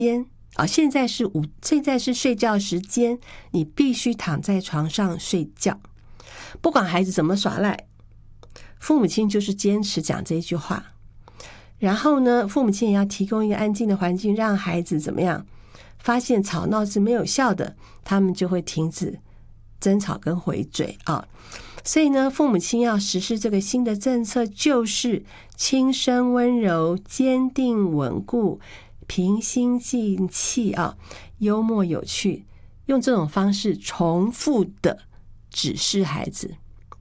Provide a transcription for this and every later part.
间现在是睡觉时间，你必须躺在床上睡觉。不管孩子怎么耍赖，父母亲就是坚持讲这一句话。然后呢，父母亲也要提供一个安静的环境，让孩子怎么样发现吵闹是没有效的，他们就会停止争吵跟回嘴所以呢，父母亲要实施这个新的政策，就是轻声温柔、坚定稳固、平心静气幽默有趣，用这种方式重复的指示孩子，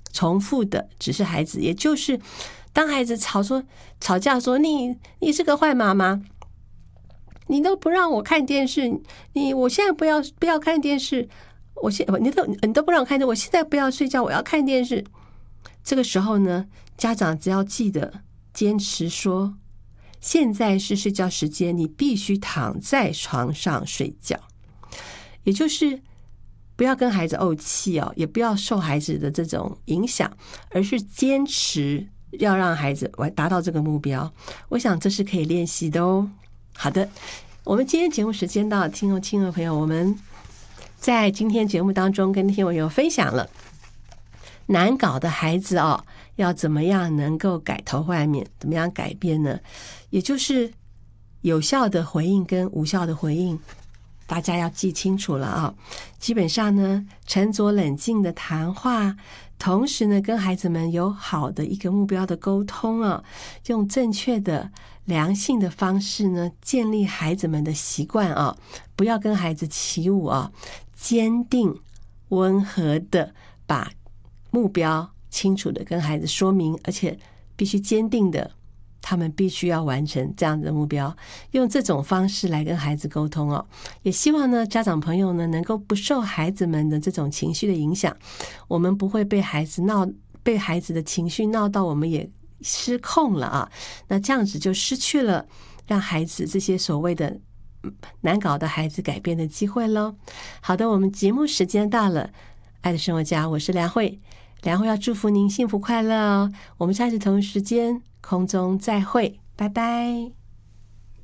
也就是当孩子吵架说你是个坏妈妈，你都不让我看电视，我现在不要看电视，你都不让我看电视，我现在不要睡觉，我要看电视。这个时候呢，家长只要记得坚持说，现在是睡觉时间，你必须躺在床上睡觉。也就是不要跟孩子怄气也不要受孩子的这种影响，而是坚持要让孩子达到这个目标。我想这是可以练习的哦。好的，我们今天节目时间到了，亲爱朋友，我们在今天节目当中跟听众朋友分享了难搞的孩子要怎么样能够改头换面，怎么样改变呢？也就是有效的回应跟无效的回应，大家要记清楚了基本上呢，沉着冷静的谈话，同时呢，跟孩子们有好的一个目标的沟通用正确的良性的方式呢，建立孩子们的习惯不要跟孩子起舞坚定温和的把目标清楚的跟孩子说明，而且必须坚定的，他们必须要完成这样的目标，用这种方式来跟孩子沟通也希望呢，家长朋友呢能够不受孩子们的这种情绪的影响，我们不会被孩子的情绪闹到我们也失控了那这样子就失去了让孩子这些所谓的难搞的孩子改变的机会咯。好的，我们节目时间到了，爱的生活家，我是梁慧要祝福您幸福快乐我们下次同一时间空中再会，拜拜。